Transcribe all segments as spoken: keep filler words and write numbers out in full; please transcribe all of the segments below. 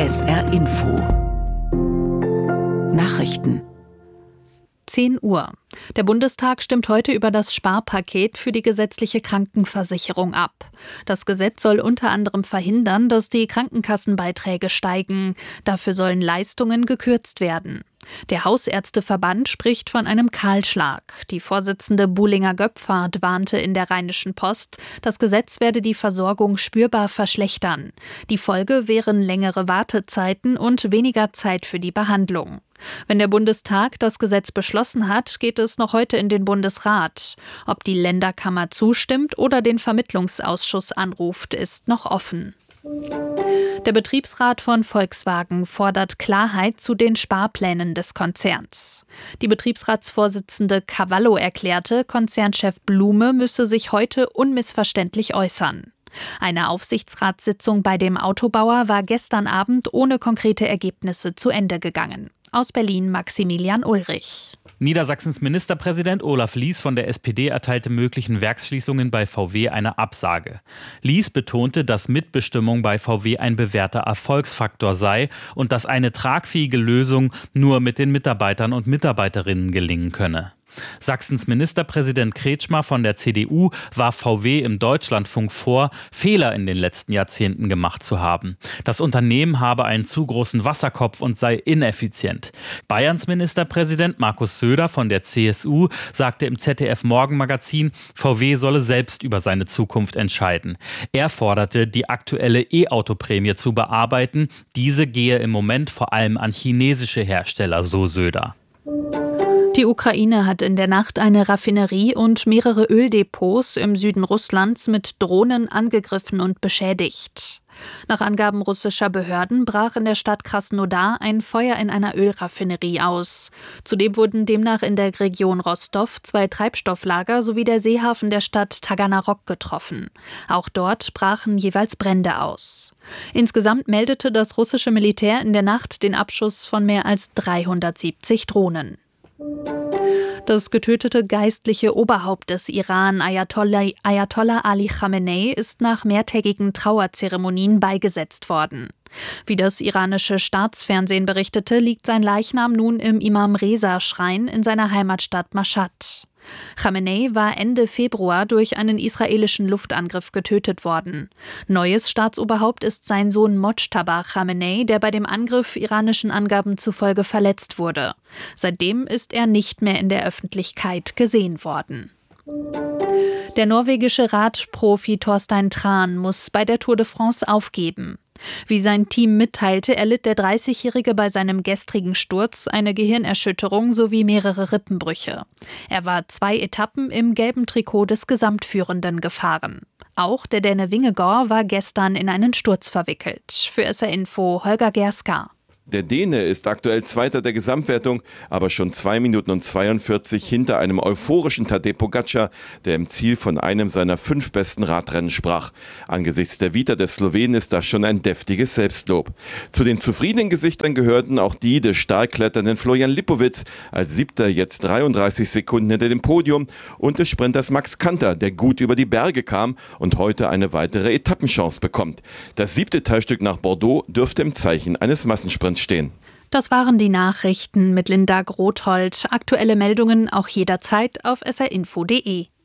S R Info Nachrichten. zehn Uhr. Der Bundestag stimmt heute über das Sparpaket für die gesetzliche Krankenversicherung ab. Das Gesetz soll unter anderem verhindern, dass die Krankenkassenbeiträge steigen. Dafür sollen Leistungen gekürzt werden. Der Hausärzteverband spricht von einem Kahlschlag. Die Vorsitzende Buhlinger-Göpfert warnte in der Rheinischen Post, das Gesetz werde die Versorgung spürbar verschlechtern. Die Folge wären längere Wartezeiten und weniger Zeit für die Behandlung. Wenn der Bundestag das Gesetz beschlossen hat, geht es noch heute in den Bundesrat. Ob die Länderkammer zustimmt oder den Vermittlungsausschuss anruft, ist noch offen. Der Betriebsrat von Volkswagen fordert Klarheit zu den Sparplänen des Konzerns. Die Betriebsratsvorsitzende Cavallo erklärte, Konzernchef Blume müsse sich heute unmissverständlich äußern. Eine Aufsichtsratssitzung bei dem Autobauer war gestern Abend ohne konkrete Ergebnisse zu Ende gegangen. Aus Berlin Maximilian Ulrich. Niedersachsens Ministerpräsident Olaf Lies von der S P D erteilte möglichen Werksschließungen bei V W eine Absage. Lies betonte, dass Mitbestimmung bei V W ein bewährter Erfolgsfaktor sei und dass eine tragfähige Lösung nur mit den Mitarbeitern und Mitarbeiterinnen gelingen könne. Sachsens Ministerpräsident Kretschmer von der C D U warf V W im Deutschlandfunk vor, Fehler in den letzten Jahrzehnten gemacht zu haben. Das Unternehmen habe einen zu großen Wasserkopf und sei ineffizient. Bayerns Ministerpräsident Markus Söder von der C S U sagte im Z D F-Morgenmagazin, V W solle selbst über seine Zukunft entscheiden. Er forderte, die aktuelle E-Auto-Prämie zu bearbeiten. Diese gehe im Moment vor allem an chinesische Hersteller, so Söder. Die Ukraine hat in der Nacht eine Raffinerie und mehrere Öldepots im Süden Russlands mit Drohnen angegriffen und beschädigt. Nach Angaben russischer Behörden brach in der Stadt Krasnodar ein Feuer in einer Ölraffinerie aus. Zudem wurden demnach in der Region Rostov zwei Treibstofflager sowie der Seehafen der Stadt Taganrog getroffen. Auch dort brachen jeweils Brände aus. Insgesamt meldete das russische Militär in der Nacht den Abschuss von mehr als dreihundertsiebzig Drohnen. Das getötete geistliche Oberhaupt des Iran, Ayatollah, Ayatollah Ali Khamenei, ist nach mehrtägigen Trauerzeremonien beigesetzt worden. Wie das iranische Staatsfernsehen berichtete, liegt sein Leichnam nun im Imam-Reza-Schrein in seiner Heimatstadt Mashhad. Khamenei war Ende Februar durch einen israelischen Luftangriff getötet worden. Neues Staatsoberhaupt ist sein Sohn Mojtaba Khamenei, der bei dem Angriff iranischen Angaben zufolge verletzt wurde. Seitdem ist er nicht mehr in der Öffentlichkeit gesehen worden. Der norwegische Radprofi Torstein Tran muss bei der Tour de France aufgeben. Wie sein Team mitteilte, erlitt der dreißigjährige bei seinem gestrigen Sturz eine Gehirnerschütterung sowie mehrere Rippenbrüche. Er war zwei Etappen im gelben Trikot des Gesamtführenden gefahren. Auch der Däne Vingegaard war gestern in einen Sturz verwickelt. Für S R Info Holger Gerska. Der Däne ist aktuell Zweiter der Gesamtwertung, aber schon zwei Minuten und zweiundvierzig hinter einem euphorischen Tadej Pogačar, der im Ziel von einem seiner fünf besten Radrennen sprach. Angesichts der Vita des Slowenen ist das schon ein deftiges Selbstlob. Zu den zufriedenen Gesichtern gehörten auch die des stark kletternden Florian Lipowitz, als Siebter jetzt dreiunddreißig Sekunden hinter dem Podium, und des Sprinters Max Kanter, der gut über die Berge kam und heute eine weitere Etappenchance bekommt. Das siebte Teilstück nach Bordeaux dürfte im Zeichen eines Massensprints stehen. Das waren die Nachrichten mit Linda Grothold. Aktuelle Meldungen auch jederzeit auf s r info punkt d e.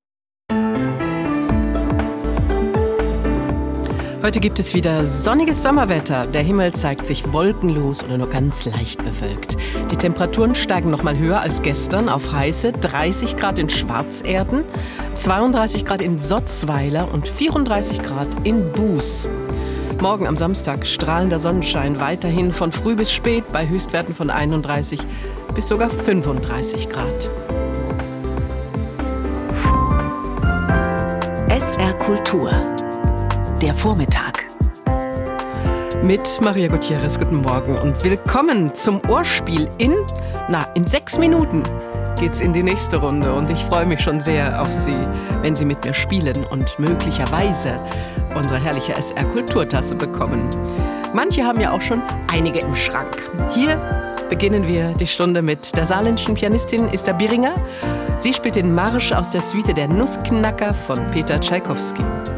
Heute gibt es wieder sonniges Sommerwetter. Der Himmel zeigt sich wolkenlos oder nur ganz leicht bewölkt. Die Temperaturen steigen noch mal höher als gestern auf heiße dreißig Grad in Schwarzerden, zweiunddreißig Grad in Sotzweiler und vierunddreißig Grad in Buß. Morgen am Samstag strahlender Sonnenschein, weiterhin von früh bis spät bei Höchstwerten von einunddreißig bis sogar fünfunddreißig Grad. S R Kultur. Der Vormittag. Mit Maria Gutierrez, guten Morgen und willkommen zum Ohrspiel in, na, in sechs Minuten geht's in die nächste Runde und ich freue mich schon sehr auf Sie, wenn Sie mit mir spielen und möglicherweise unsere herrliche S R-Kulturtasse bekommen. Manche haben ja auch schon einige im Schrank. Hier beginnen wir die Stunde mit der saarländischen Pianistin Esther Bieringer. Sie spielt den Marsch aus der Suite der Nussknacker von Peter Tschaikowski.